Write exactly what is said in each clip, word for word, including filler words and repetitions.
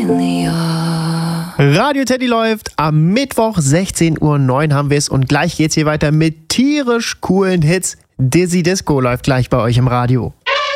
Radio Teddy läuft. Am Mittwoch sechzehn Uhr neun haben wir es und gleich geht's hier weiter mit tierisch coolen Hits. Dizzy Disco läuft gleich bei euch im Radio.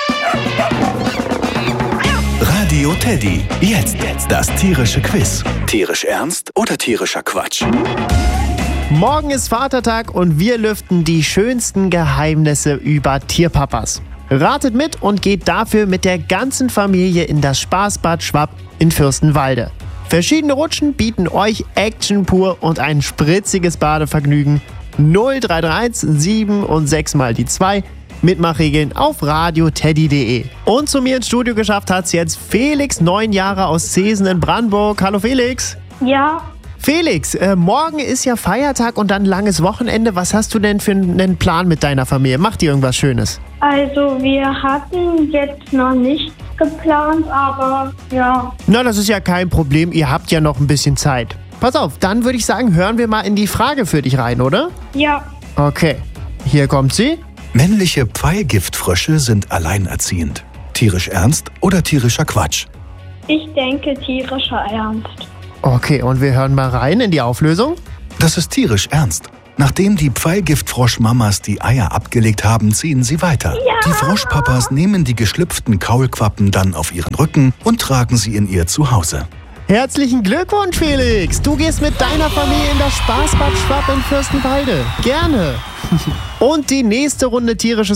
Radio Teddy. Jetzt das tierische Quiz. Tierisch ernst oder tierischer Quatsch? Morgen ist Vatertag und wir lüften die schönsten Geheimnisse über Tierpapas. Ratet mit und geht dafür mit der ganzen Familie in das Spaßbad Schwapp in Fürstenwalde. Verschiedene Rutschen bieten euch Action pur und ein spritziges Badevergnügen. null drei drei eins sieben und sechs mal die zwei. Mitmachregeln auf radioteddy punkt de. Und zu mir ins Studio geschafft hat's jetzt Felix, neun Jahre aus Zeesen in Brandenburg. Hallo Felix. Ja. Felix, äh, morgen ist ja Feiertag und dann langes Wochenende. Was hast du denn für einen Plan mit deiner Familie? Macht ihr irgendwas Schönes? Also wir hatten jetzt noch nichts geplant, aber ja. Na, das ist ja kein Problem. Ihr habt ja noch ein bisschen Zeit. Pass auf, dann würde ich sagen, hören wir mal in die Frage für dich rein, oder? Ja. Okay, hier kommt sie. Männliche Pfeilgiftfrösche sind alleinerziehend. Tierisch ernst oder tierischer Quatsch? Ich denke tierischer Ernst. Okay, und wir hören mal rein in die Auflösung. Das ist tierisch ernst. Nachdem die Pfeilgiftfroschmamas die Eier abgelegt haben, ziehen sie weiter. Ja. Die Froschpapas nehmen die geschlüpften Kaulquappen dann auf ihren Rücken und tragen sie in ihr Zuhause. Herzlichen Glückwunsch, Felix. Du gehst mit deiner Familie in das Spaßbad Schwapp in Fürstenwalde. Gerne. Und die nächste Runde tierisches